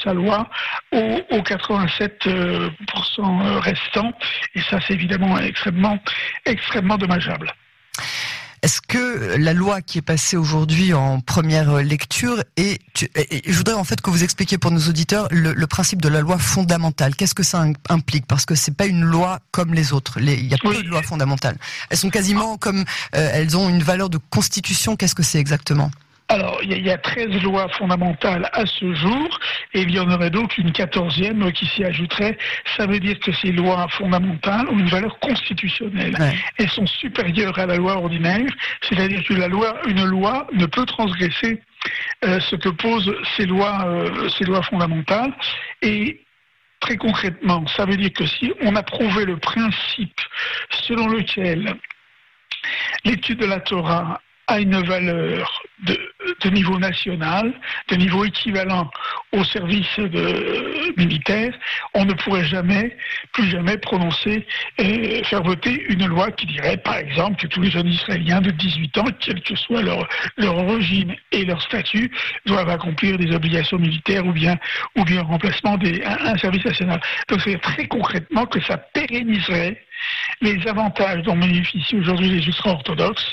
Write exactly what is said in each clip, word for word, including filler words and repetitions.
sa loi aux, aux quatre-vingt-sept pour cent restants. Et ça, c'est évidemment extrêmement, extrêmement dommageable. Est-ce que la loi qui est passée aujourd'hui en première lecture est, et je voudrais en fait que vous expliquiez pour nos auditeurs le, le principe de la loi fondamentale. Qu'est-ce que ça implique? Parce que c'est pas une loi comme les autres. Les, il y a peu oui. de lois fondamentales. Elles sont quasiment comme, euh, elles ont une valeur de constitution. Qu'est-ce que c'est exactement? Alors, il y, y a treize lois fondamentales à ce jour, et il y en aurait donc une quatorzième qui s'y ajouterait. Ça veut dire que ces lois fondamentales ont une valeur constitutionnelle. Ouais. Elles sont supérieures à la loi ordinaire, c'est-à-dire que la loi, une loi ne peut transgresser euh, ce que posent ces lois, euh, ces lois fondamentales. Et très concrètement, ça veut dire que si on approuvait le principe selon lequel l'étude de la Torah a une valeur de, de niveau national, de niveau équivalent au service de, militaire, on ne pourrait jamais, plus jamais prononcer, euh, faire voter une loi qui dirait, par exemple, que tous les jeunes Israéliens de dix-huit ans, quel que soit leur, leur origine et leur statut, doivent accomplir des obligations militaires ou bien, ou bien remplacement des, un, un service national. Donc c'est très concrètement que ça pérenniserait les avantages dont bénéficient aujourd'hui les ultra-orthodoxes,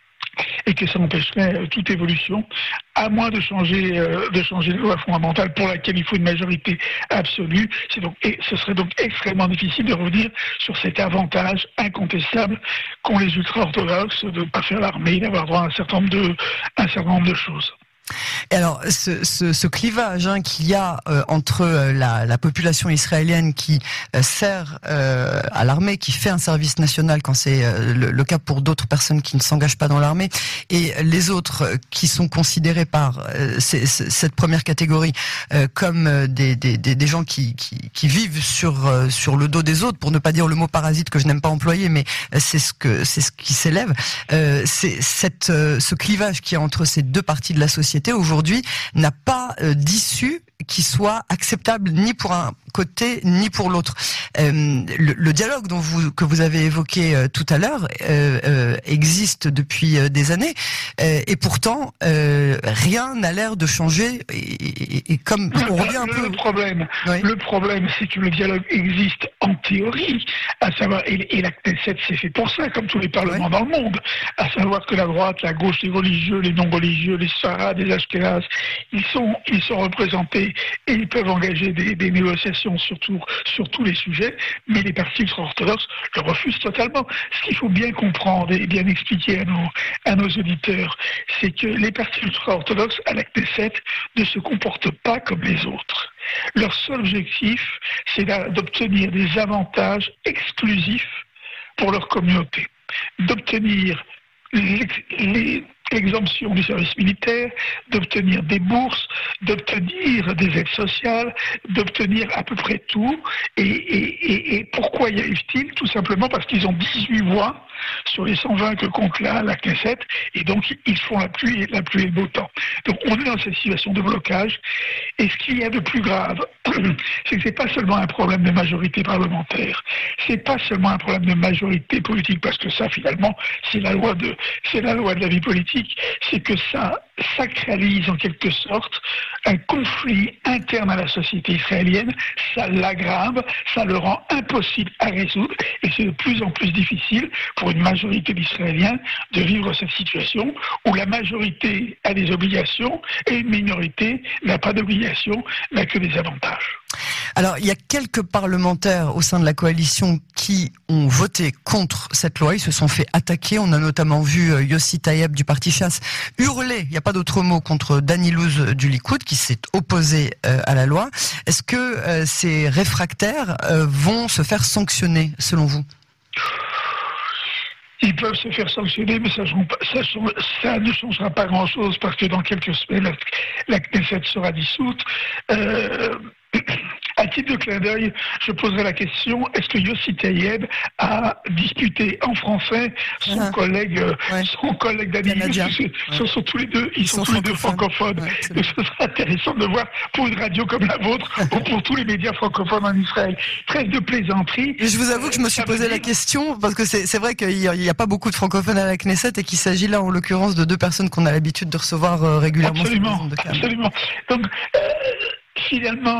et que ça empêcherait toute évolution, à moins de changer euh, de changer de loi fondamentale pour laquelle il faut une majorité absolue. C'est donc, et ce serait donc extrêmement difficile de revenir sur cet avantage incontestable qu'ont les ultra-orthodoxes de ne pas faire l'armée, d'avoir droit à un certain nombre de, un certain nombre de choses. Et alors, ce, ce, ce clivage hein, qu'il y a euh, entre euh, la, la population israélienne qui euh, sert euh, à l'armée, qui fait un service national quand c'est euh, le, le cas pour d'autres personnes qui ne s'engagent pas dans l'armée, et les autres euh, qui sont considérés par euh, ces, cette première catégorie euh, comme euh, des, des, des gens qui, qui, qui vivent sur, euh, sur le dos des autres, pour ne pas dire le mot parasite que je n'aime pas employer, mais euh, c'est ce que c'est ce qui s'élève. Euh, c'est cette, euh, ce clivage qu'il y a entre ces deux parties de la société aujourd'hui n'a pas euh, d'issue qui soit acceptable ni pour un côté ni pour l'autre. Euh, le, le dialogue dont vous que vous avez évoqué euh, tout à l'heure euh, euh, existe depuis euh, des années euh, et pourtant euh, rien n'a l'air de changer et, et, et comme on revient un le, peu. Le problème, oui. le problème, c'est que le dialogue existe en théorie, à savoir et, et la Knesset c'est fait pour ça, comme tous les parlements oui. dans le monde, à savoir que la droite, la gauche, les religieux, les non religieux, les Sfarad, les Ashkénazes, ils sont ils sont représentés et ils peuvent engager des, des négociations sur, tout, sur tous les sujets, mais les partis ultra-orthodoxes le refusent totalement. Ce qu'il faut bien comprendre et bien expliquer à nos, à nos auditeurs, c'est que les partis ultra-orthodoxes à la Knesset ne se comportent pas comme les autres. Leur seul objectif, c'est d'obtenir des avantages exclusifs pour leur communauté, d'obtenir les, les l'exemption du service militaire, d'obtenir des bourses, d'obtenir des aides sociales, d'obtenir à peu près tout. Et, et, et, et pourquoi y arrivent-ils? Tout simplement parce qu'ils ont dix-huit voix sur les cent vingt que compte la, la Knesset, et donc ils font la pluie, la pluie et le beau temps. Donc on est dans cette situation de blocage, et ce qu'il y a de plus grave, c'est que c'est pas seulement un problème de majorité parlementaire, c'est pas seulement un problème de majorité politique, parce que ça finalement c'est la loi de, c'est la loi de la vie politique, c'est que ça sacralise en quelque sorte un conflit interne à la société israélienne, ça l'aggrave, ça le rend impossible à résoudre, et c'est de plus en plus difficile pour une majorité d'Israéliens de vivre cette situation où la majorité a des obligations et une minorité n'a pas d'obligations, n'a que des avantages. Alors, il y a quelques parlementaires au sein de la coalition qui ont voté contre cette loi. Ils se sont fait attaquer. On a notamment vu Yossi Taïeb du parti Chasse hurler, il n'y a pas d'autre mot, contre Dani Louz du Likoud qui s'est opposé euh, à la loi. Est-ce que euh, ces réfractaires euh, vont se faire sanctionner, selon vous ? Ils peuvent se faire sanctionner, mais ça, ça, ça ne changera pas grand-chose parce que dans quelques semaines, la, la Knesset sera dissoute. Euh, à titre de clin d'œil, je poserai la question, est-ce que Yossi Taïeb a disputé en français son ah, collègue ouais. son collègue Dani Louz? Ils ouais. sont tous les deux, ils, ils sont, sont tous les deux francophones. Ouais, donc ce sera intéressant de voir pour une radio comme la vôtre ou pour tous les médias francophones en Israël. Trêve de plaisanterie. Et je vous avoue que je me suis posé la question, parce que c'est, c'est vrai qu'il n'y a, a pas beaucoup de francophones à la Knesset et qu'il s'agit là en l'occurrence de deux personnes qu'on a l'habitude de recevoir régulièrement. Absolument, absolument. Donc, euh, finalement,